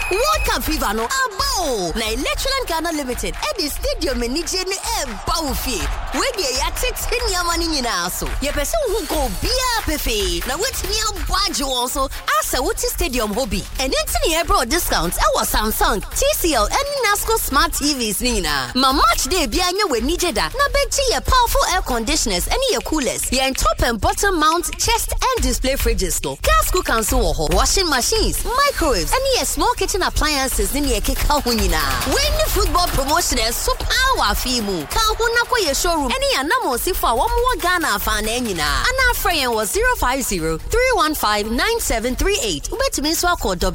World Cup fever no abo. Na Electroland Ghana Limited at the stadium in Nije ne bawfi. We dey atix nyama ni nyina so. Ye pese hu go bia pefe. Na wetimi abwaje won so asa wuti stadium hobby. And enti ne bro discounts e was Samsung, TCL and Nasco Smart TVs ni na. Ma match day bia anya we Nije da. Na beji ye powerful air conditioners and ye coolers. Ye top and bottom mount chest and display fridges no. Gas cookers so washing machines, microwaves and ye small kitchen appliances ni ye keka ho nyina. When the football promotion is so power fimu. Ka ho na kwa ye showroom. Any anamo si for one more Ghana fan nyina. Ana frame was 050 315 9738. Ubetumi so akọ